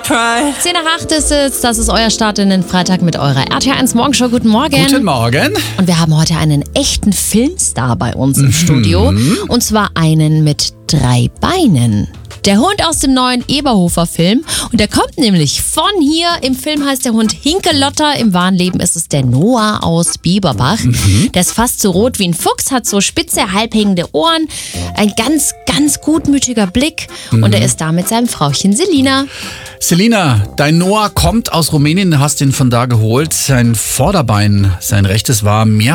10 nach 8 ist es, das ist euer Start in den Freitag mit eurer RTL1 Morgenshow. Guten Morgen. Guten Morgen. Und wir haben heute einen echten Filmstar bei uns im Studio. Und zwar einen mit 3 Beinen. Der Hund aus dem neuen Eberhofer-Film. Und der kommt nämlich von hier. Im Film heißt der Hund Hinkelotter. Im wahren Leben ist es der Noah aus Bieberbach. Der ist fast so rot wie ein Fuchs, hat so spitze, halbhängende Ohren. Ein ganz, ganz gutmütiger Blick. Und er ist da mit seinem Frauchen Selina. Selina, dein Noah kommt aus Rumänien, hast ihn von da geholt. Sein Vorderbein, sein rechtes, war mehr